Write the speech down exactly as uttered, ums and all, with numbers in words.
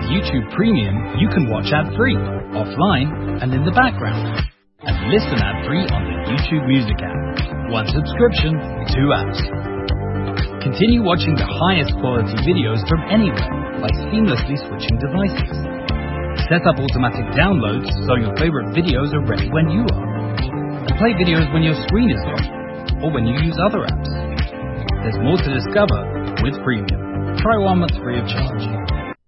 YouTube Premium, you can watch ad-free, offline, and in the background. And listen ad-free on the YouTube Music app. One subscription, two apps. Continue watching the highest quality videos from anywhere by seamlessly switching devices. Set up automatic downloads so your favorite videos are ready when you are. And play videos when your screen is off or when you use other apps. There's more to discover with Premium. Try one month free of charge.